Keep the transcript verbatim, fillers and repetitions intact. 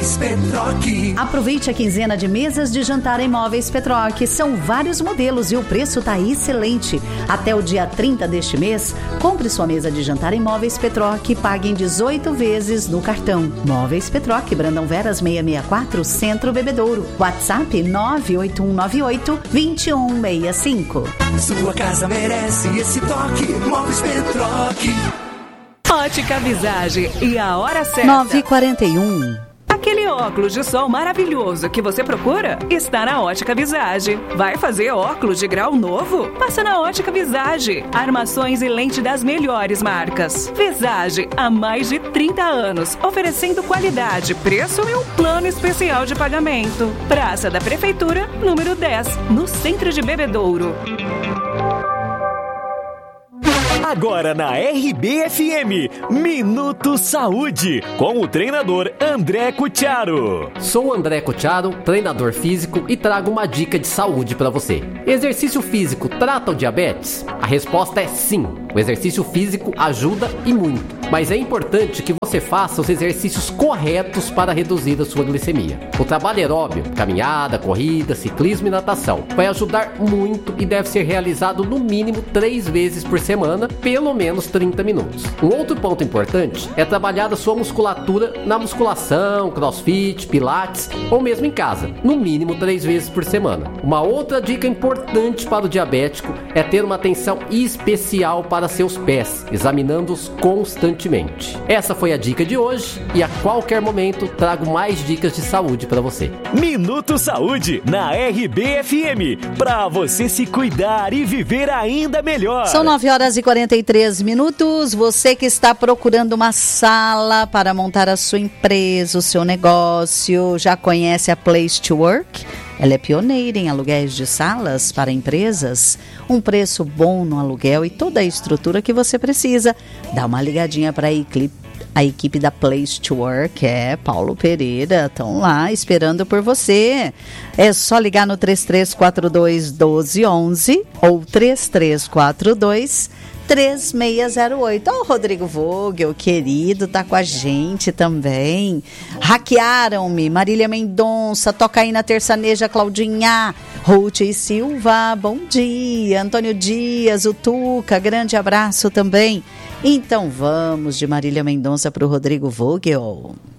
Móveis Petroc. Aproveite a quinzena de mesas de jantar em Móveis Petroc. São vários modelos e o preço tá excelente. Até o dia trinta deste mês, compre sua mesa de jantar em Móveis Petroc e pague em dezoito vezes no cartão. Móveis Petroc, Brandão Veras seiscentos e sessenta e quatro, Centro Bebedouro. WhatsApp nove oito um nove oito, dois um seis cinco. Sua casa merece esse toque. Móveis Petroc. Ótica Visage e a hora certa. nove e quarenta e um. Aquele óculos de sol maravilhoso que você procura está na Ótica Visage. Vai fazer óculos de grau novo? Passa na Ótica Visage. Armações e lente das melhores marcas. Visage, há mais de trinta anos, oferecendo qualidade, preço e um plano especial de pagamento. Praça da Prefeitura, número dez, no centro de Bebedouro. Agora na R B F M, Minuto Saúde, com o treinador André Cutiaro. Sou o André Cutiaro, treinador físico, e trago uma dica de saúde para você. Exercício físico trata o diabetes? A resposta é sim. O exercício físico ajuda e muito, mas é importante que você faça os exercícios corretos para reduzir a sua glicemia. O trabalho aeróbio, caminhada, corrida, ciclismo e natação, vai ajudar muito e deve ser realizado no mínimo três vezes por semana, pelo menos trinta minutos. Um outro ponto importante é trabalhar a sua musculatura na musculação, crossfit, pilates ou mesmo em casa, no mínimo três vezes por semana. Uma outra dica importante para o diabético é ter uma atenção especial para seus pés, examinando-os constantemente. Essa foi a dica de hoje e a qualquer momento trago mais dicas de saúde para você. Minuto Saúde na R B F M, para você se cuidar e viver ainda melhor. São nove horas e quarenta e três minutos. Você que está procurando uma sala para montar a sua empresa, o seu negócio, já conhece a Place to Work? Ela é pioneira em aluguéis de salas para empresas, um preço bom no aluguel e toda a estrutura que você precisa. Dá uma ligadinha para a equipe, a equipe da Place to Work, é Paulo Pereira, estão lá esperando por você. É só ligar no três três quatro dois, um dois um um ou três três quatro dois, três seis zero oito. Ó, o Rodrigo Vogel, querido, tá com a gente também. Hackearam-me, Marília Mendonça, toca aí na Terçaneja, Claudinha, Ruth e Silva, bom dia. Antônio Dias, o Tuca, grande abraço também. Então vamos de Marília Mendonça para o Rodrigo Vogel.